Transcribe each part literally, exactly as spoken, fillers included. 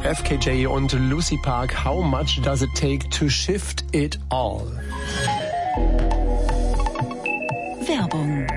F K J und Lucy Park. How much does it take to shift it all? Werbung.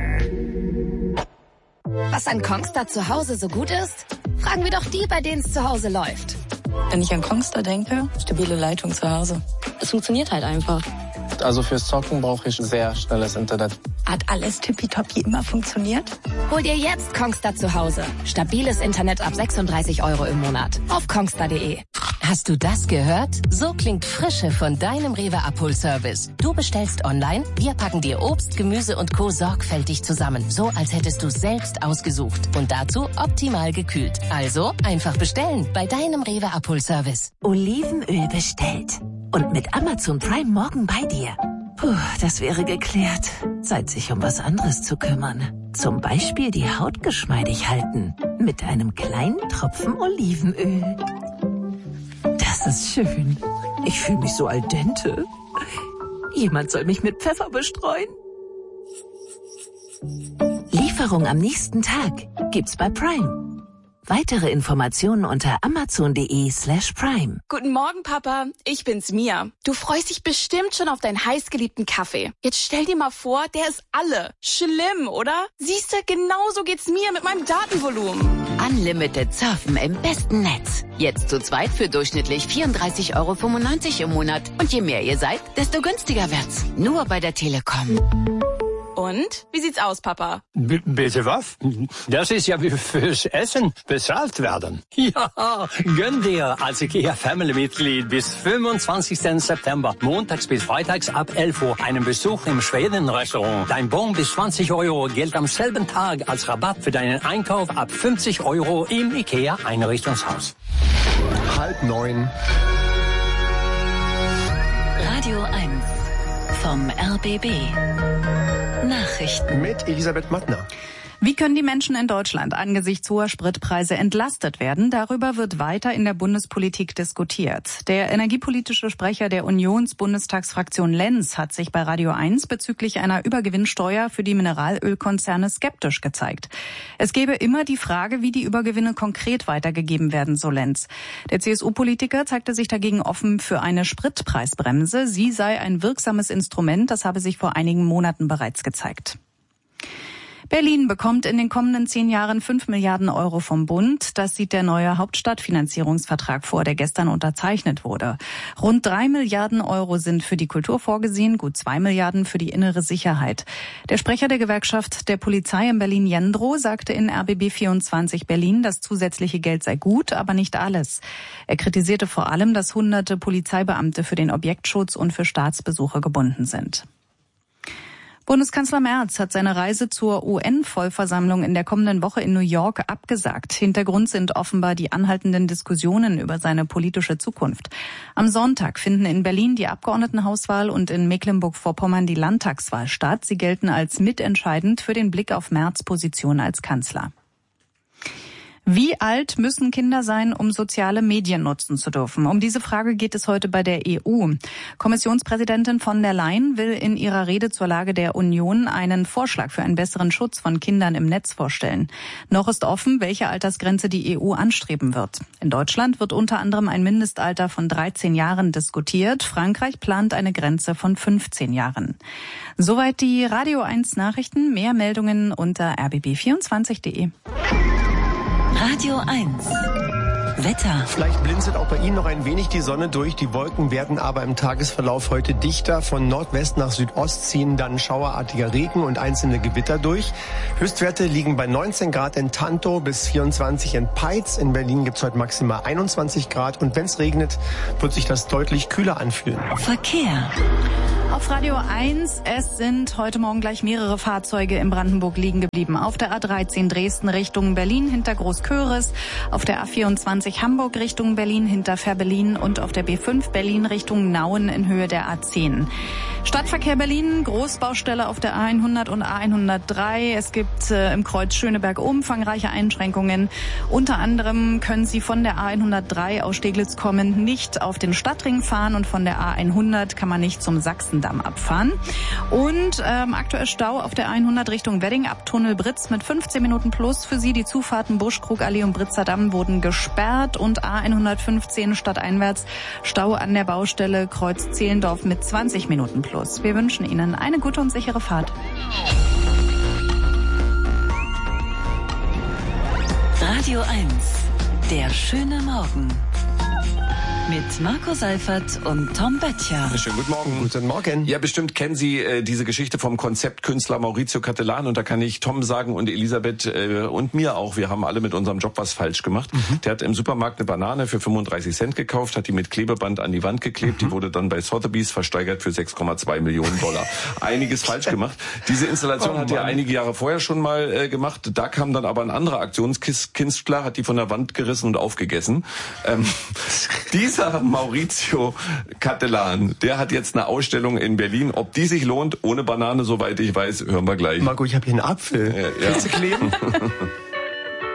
Was an Kongstar zu Hause so gut ist? Fragen wir doch die, bei denen es zu Hause läuft. Wenn ich an Kongstar denke, stabile Leitung zu Hause. Es funktioniert halt einfach. Also fürs Zocken brauche ich sehr schnelles Internet. Hat alles tippitoppi immer funktioniert? Hol dir jetzt Kongstar zu Hause. Stabiles Internet ab sechsunddreißig Euro im Monat. Auf kongstar punkt de. Hast du das gehört? So klingt Frische von deinem Rewe-Abholservice. Du bestellst online, wir packen dir Obst, Gemüse und Co. sorgfältig zusammen. So, als hättest du es selbst ausgesucht. Und dazu optimal gekühlt. Also einfach bestellen bei deinem Rewe-Abholservice. Olivenöl bestellt. Und mit Amazon Prime morgen bei dir. Puh, das wäre geklärt. Zeit, sich um was anderes zu kümmern. Zum Beispiel die Haut geschmeidig halten. Mit einem kleinen Tropfen Olivenöl. Das ist schön. Ich fühle mich so al dente. Jemand soll mich mit Pfeffer bestreuen. Lieferung am nächsten Tag gibt's bei Prime. Weitere Informationen unter amazon.de slash prime. Guten Morgen, Papa. Ich bin's, Mia. Du freust dich bestimmt schon auf deinen heißgeliebten Kaffee. Jetzt stell dir mal vor, der ist alle. Schlimm, oder? Siehste, genauso geht's mir mit meinem Datenvolumen. Unlimited surfen im besten Netz. Jetzt zu zweit für durchschnittlich vierunddreißig Euro fünfundneunzig im Monat. Und je mehr ihr seid, desto günstiger wird's. Nur bei der Telekom. Und? Wie sieht's aus, Papa? B- bitte was? Das ist ja wie fürs Essen bezahlt werden. Ja, gönn dir als IKEA Family-Mitglied bis fünfundzwanzigsten September, montags bis freitags ab elf Uhr, einen Besuch im Schweden-Restaurant. Dein Bon bis zwanzig Euro gilt am selben Tag als Rabatt für deinen Einkauf ab fünfzig Euro im IKEA-Einrichtungshaus. Halb neun. Radio eins vom R B B. Nachrichten Mit Elisabeth Mattner. Wie können die Menschen in Deutschland angesichts hoher Spritpreise entlastet werden? Darüber wird weiter in der Bundespolitik diskutiert. Der energiepolitische Sprecher der Unions-Bundestagsfraktion Lenz hat sich bei Radio eins bezüglich einer Übergewinnsteuer für die Mineralölkonzerne skeptisch gezeigt. Es gebe immer die Frage, wie die Übergewinne konkret weitergegeben werden, so Lenz. Der C S U-Politiker zeigte sich dagegen offen für eine Spritpreisbremse. Sie sei ein wirksames Instrument, das habe sich vor einigen Monaten bereits gezeigt. Berlin bekommt in den kommenden zehn Jahren fünf Milliarden Euro vom Bund. Das sieht der neue Hauptstadtfinanzierungsvertrag vor, der gestern unterzeichnet wurde. Rund drei Milliarden Euro sind für die Kultur vorgesehen, gut zwei Milliarden für die innere Sicherheit. Der Sprecher der Gewerkschaft der Polizei in Berlin, Jendro, sagte in R B B vierundzwanzig Berlin, das zusätzliche Geld sei gut, aber nicht alles. Er kritisierte vor allem, dass hunderte Polizeibeamte für den Objektschutz und für Staatsbesuche gebunden sind. Bundeskanzler Merz hat seine Reise zur U N-Vollversammlung in der kommenden Woche in New York abgesagt. Hintergrund sind offenbar die anhaltenden Diskussionen über seine politische Zukunft. Am Sonntag finden in Berlin die Abgeordnetenhauswahl und in Mecklenburg-Vorpommern die Landtagswahl statt. Sie gelten als mitentscheidend für den Blick auf Merz' Position als Kanzler. Wie alt müssen Kinder sein, um soziale Medien nutzen zu dürfen? Um diese Frage geht es heute bei der E U. Kommissionspräsidentin von der Leyen will in ihrer Rede zur Lage der Union einen Vorschlag für einen besseren Schutz von Kindern im Netz vorstellen. Noch ist offen, welche Altersgrenze die E U anstreben wird. In Deutschland wird unter anderem ein Mindestalter von dreizehn Jahren diskutiert. Frankreich plant eine Grenze von fünfzehn Jahren. Soweit die Radio eins Nachrichten. Mehr Meldungen unter r b b vierundzwanzig punkt de. Radio eins. Wetter. Vielleicht blinzelt auch bei Ihnen noch ein wenig die Sonne durch. Die Wolken werden aber im Tagesverlauf heute dichter. Von Nordwest nach Südost ziehen dann schauerartiger Regen und einzelne Gewitter durch. Höchstwerte liegen bei neunzehn Grad in Tantow bis vierundzwanzig in Peitz. In Berlin gibt es heute maximal einundzwanzig Grad. Und wenn es regnet, wird sich das deutlich kühler anfühlen. Verkehr. Auf Radio eins, es sind heute Morgen gleich mehrere Fahrzeuge in Brandenburg liegen geblieben. Auf der A dreizehn Dresden Richtung Berlin hinter Großköris, auf der A vierundzwanzig Hamburg Richtung Berlin hinter Fährberlin und auf der B fünf Berlin Richtung Nauen in Höhe der A zehn. Stadtverkehr Berlin, Großbaustelle auf der A hundert und A hundertdrei. Es gibt äh, im Kreuz Schöneberg umfangreiche Einschränkungen. Unter anderem können Sie von der A hundertdrei aus Steglitz kommend nicht auf den Stadtring fahren und von der A hundert kann man nicht zum Sachsen Ossendamm abfahren. Und ähm, aktuell Stau auf der hundert Richtung Wedding ab Tunnel Britz mit fünfzehn Minuten plus. Für Sie die Zufahrten Buschkrugallee und Britzer Damm wurden gesperrt und A hundertfünfzehn stadteinwärts Stau an der Baustelle Kreuz Zehlendorf mit zwanzig Minuten plus. Wir wünschen Ihnen eine gute und sichere Fahrt. Radio eins, der schöne Morgen. Mit Marco Seifert und Tom Böttcher. Schönen guten Morgen. Guten Morgen. Ja, bestimmt kennen Sie äh, diese Geschichte vom Konzeptkünstler Maurizio Cattelan. Und da kann ich Tom sagen und Elisabeth äh, und mir auch, wir haben alle mit unserem Job was falsch gemacht. Mhm. Der hat im Supermarkt eine Banane für fünfunddreißig Cent gekauft, hat die mit Klebeband an die Wand geklebt. Mhm. Die wurde dann bei Sotheby's versteigert für sechs Komma zwei Millionen Dollar. Einiges falsch gemacht. Diese Installation oh, hat er einige Jahre vorher schon mal äh, gemacht. Da kam dann aber ein anderer Aktionskünstler, hat die von der Wand gerissen und aufgegessen. Ähm, dieser Maurizio Cattelan, der hat jetzt eine Ausstellung in Berlin. Ob die sich lohnt, ohne Banane, soweit ich weiß, hören wir gleich. Marco, ich habe hier einen Apfel. Ja, ja. Willst du kleben?